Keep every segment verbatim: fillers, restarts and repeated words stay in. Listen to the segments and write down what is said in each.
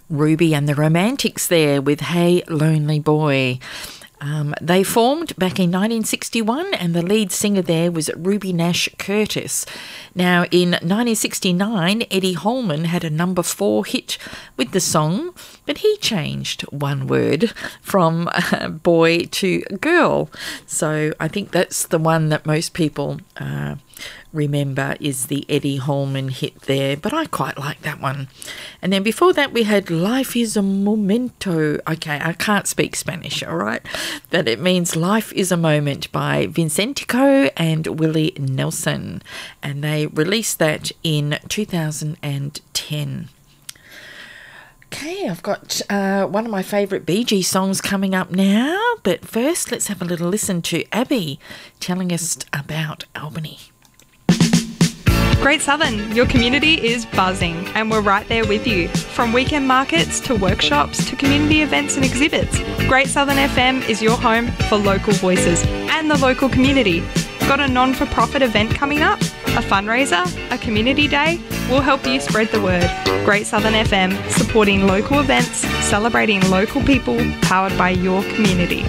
Ruby and the Romantics there with Hey Lonely Boy. Um, they formed back in nineteen sixty-one and the lead singer there was Ruby Nash Curtis. Now in nineteen sixty-nine, Eddie Holman had a number four hit with the song, but he changed one word from uh, boy to girl. So I think that's the one that most people uh, remember is the Eddie Holman hit there, but I quite like that one. And then before that we had Life is a Momento. Okay, I can't speak Spanish, all right, but it means Life is a Moment by Vincentico and Willie Nelson, and they released that in two thousand ten. Okay, I've got uh, one of my favourite Bee Gees songs coming up now, but first let's have a little listen to Abby telling us about Albany. Great Southern, your community is buzzing and we're right there with you. From weekend markets to workshops to community events and exhibits, Great Southern F M is your home for local voices and the local community. Got a non-for-profit event coming up? A fundraiser? A community day? We'll help you spread the word. Great Southern F M, supporting local events, celebrating local people, powered by your community.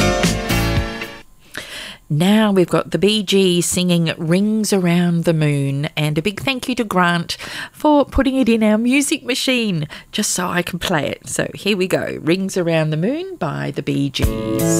Now we've got the Bee Gees singing Rings Around the Moon, and a big thank you to Grant for putting it in our music machine just so I can play it. So here we go, Rings Around the Moon by the Bee Gees.